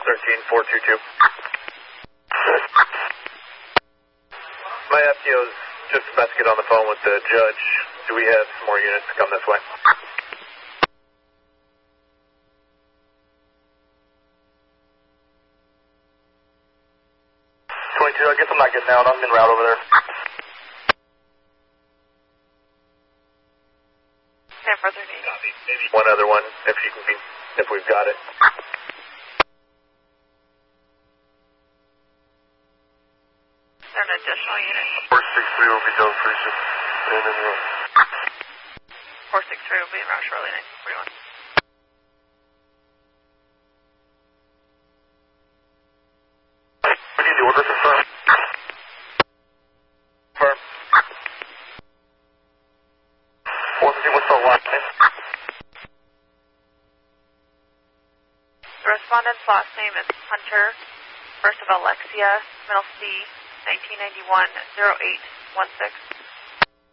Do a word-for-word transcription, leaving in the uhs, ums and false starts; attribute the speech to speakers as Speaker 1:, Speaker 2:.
Speaker 1: thirteen four two two. My F T O's just about to get on the phone with the judge. Do we have some more units come this way? twenty-two, I guess I'm not getting out. I'm en route over there.
Speaker 2: ten four thirteen.
Speaker 1: Maybe one other one, if you can be, if we've got it.
Speaker 2: Is there an additional unit?
Speaker 1: four six three will be done for you. And then we'll...
Speaker 2: four six three will be in route shortly, nineteen forty-one.
Speaker 1: We need the order confirmed. Confirm. four fifty, what's the last name?
Speaker 2: The respondent's last name is Hunter, first of Alexia, middle C, nineteen ninety-one, oh eight one six.